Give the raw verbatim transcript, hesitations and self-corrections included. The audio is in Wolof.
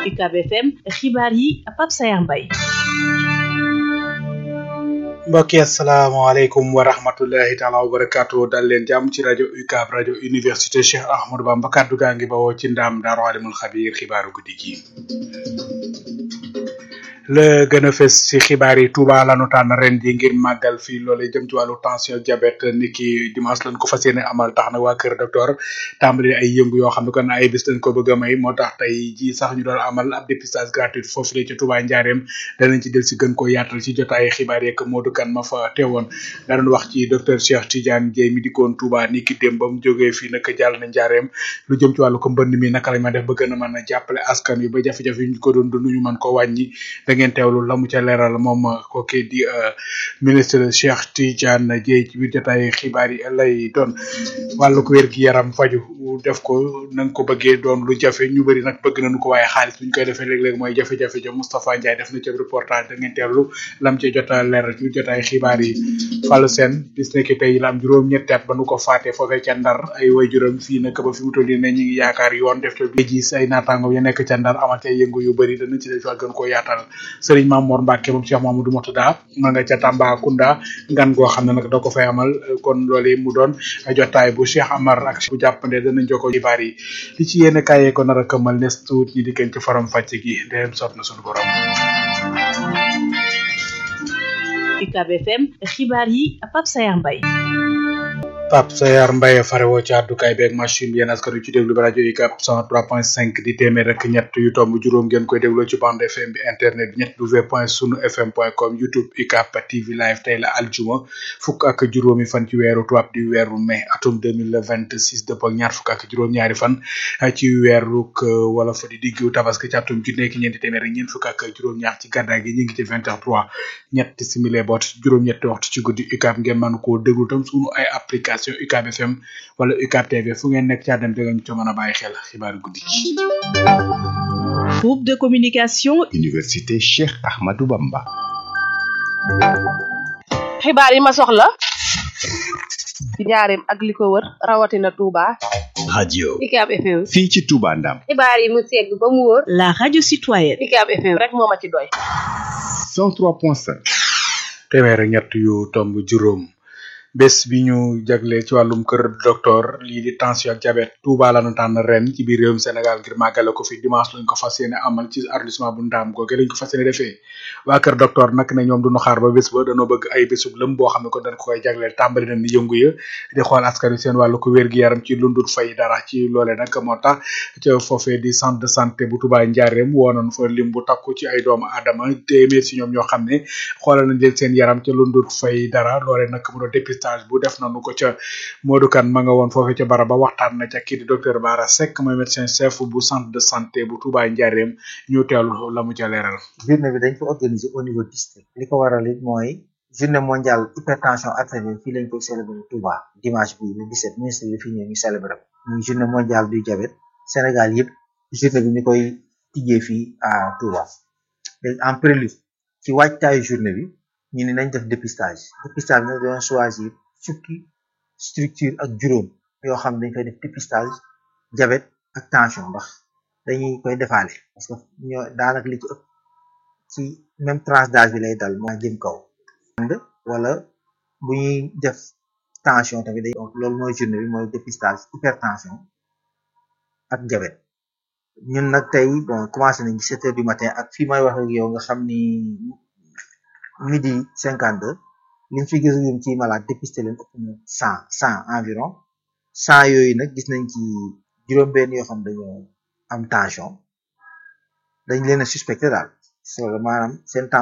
UCAB F M xibaar yi Pape Sayar Mbaye. mbokk yi asalaamaaleykum wa rahmatullahi taala wa barakaatu dal leen jàmm ci rajo UCAB rajo université Cheikh Ahmadou Bamba kaddu gaa ngi bawoo ci ndaam Daaru Alimul Xabiir xibaaru guddi gi. le gën a fës ci xibaar yi Touba lanu tànn ren ji ngir màggal fii loole jëm ci wàllu tension diabète ni ki dimanche lañ ko fas yéene amal tax na waa kër docteur tàmbali ay yëngu yoo xam ne kon ay bis dañ ko bëgg a may moo tax tey ji sax ñu doon amal ab dépistage gratuit foofu la ci Touba Njaareem danañ ci del si gën koo yaatal ci jotaay xibaar yeeg Modou Kane ma fa teewoon da doon wax ci docteur Cheikh Tidiane Dieye mi dikkoon Touba ni ki démb ba mu jógee fii nag jàll na Njaareem lu jëm ci wàllu ko mbënd mi naka lañ ma def ba gën a mën a jàppale askan wi ba jafe-jafe yi ñu ko doon dund ñu mën ko wàññi ngeen teewlu la mu ca leeral moom kooki di ministre Cheikh Tidiane Dieye ci biir jotaay xibaar yi lay doon wàllu ko wér gi yaram faju def ko nañ ko bëggee doon lu jafe ñu bëri nag bëgg nañu ko waaye xaalis buñ koy defee léeg-léeg mooy jafe-jafe ja Moustapha Ndiaye def na ci reportage da ngeen teewlu lam ci jota leeral ci jotaay xibaar yi Fallou Sène bis nekk tey la am juróom-ñetti at ba nu ko faatee foofee ca Ndar ay waajuram fii nag ba fi mu toll nii ne ñu ngi yaakaar yoon def ca gis ay naataango ya nekk ca Ndar amal ca yëngu yu bëri danañ ci def gën ko yaatal Serigne Mamour Mbacke moom Cheikh Mamadou Mourtada ma nga ca Tambacounda ngan goo xam ne nag da ko fay amal kon loolu mu doon jotaay bu Cheikh Amar ak bu jàppande danañ joko xibaar yi li ci yéen kaayee ko nar a këmal nes tuut ñi dikkeen ci faram fàcc gi dem sot na suñu borom. UCAB F M xibaar yi Pape Sayar Mbaye. Pape Sayar Mbaye farewoo ci àddukaay beeg machine bi yéen askan wi ci déglu bi rajo UCAB cent trois point cinq di téeméer rek ñett yu tomb juróom ngeen koy dégloo ci bande F M bi internet bi ñett w point sunu fm point com YouTube UCAB T V live tey la aljuma fukk ak juróomi fan ci weeru tubaab di weeru mai atum deux mille vingt six dëppoo ak ñaar fukk ak juróom-ñaari fan ci weeru wala fa di diggu tabaski ci atum ju nekk ñeenti téeméer ak ñeent fukk ak juróom-ñaar ci gàddaay gi ñu ngi ci vingt heures trois ñetti simili boot juróom-ñetti waxtu ci guddi UCAB ngeen mën koo déglu tam sunu ay application UCAB F M wala UCAB T V fu ngeen nekk ci àddam dégg ñu ci mën a bàyyi xel xibaaru guddi gi. Groupe de communication Université Cheikh Ahmadou Bamba. xibaar yi ma soxla ci njaareem ak li ko wër rawatina Touba. radio UCAB F M. fii ci Touba Ndam. xibaar yi mu segg ba mu wóor. la radio citoyenne UCAB F M rek moo ma ci doy. cent trois point cinq. téeméer ak ñett yu tomb juróom. bés bi ñu jagle ci wàllum kër docteur lii di tension ak diabète Touba la ñu tànn ren ci biir réewum Sénégal ngir màggale ko fi dimanche lañ ko fas yéene amal ci arrondissement bu Ndaam googu lañ ko fas yéene defee waa kër docteur nag ne ñoom duñu xaar ba bés ba dañoo bëgg ay bésub lëm boo xam ne ko dañ ko koy jagleel tàmbali nañ di yëngu ya di xool askan wi seen wàllu ko wér-gi-yaram ci lundut fay dara ci loole nag moo tax ca foofee di centre de santé bu Touba Njaareem woonoon fa lim bu takku ci ay doomu aadama téeméer si ñoom ñoo xam ne xoolal nañ leen seen yaram ca lundut fay dara loole nag mu doon dépistage bu def nañu ko ca Modou Kane ma nga woon foofee ca baraba waxtaan na ca kii di docteur Bara Seck mooy médecin chef bu centre de santé bu Touba Njaareem ñu teewlu la mu ca leeral. journée bi dañ ko organiser au niveau district li ko waral it mooy journée mondiale hypertension artérielle fii lañ koy célébrer Touba dimanche bi le dix-sept ministre bi fi ñëw ñu célébrer muy journée mondiale du diabète Sénégal yëpp journée bi ñu koy tijjee fii à Touba léegi en prélude ci waajtaayu journée bi ñu ne nañ def dépistage dépistage bi nag dañoo choisir fukki structure ak juróom yoo xam ne dañ koy def dépistage diabète ak tension ndax dañuy koy defaale parce que ñoo daanaka li ci ëpp ci même tranche d'âge bi lay dal moo jëm kaw wala bu ñuy def tension tamit day loolu mooy journée bi mooy dépistage hypertension ak diabète ñun nag tey bon commencé nañ ci sept heures du matin ak fii may wax ak yow nga xam ni midi cinquante deux liñ fi gis ci malade dépisté leen ëpp na cent cent environ cent yooyu nag gis nañ ci juróom benn yoo xam dañoo am tension dañ leen a suspecté daal maanaam seen tension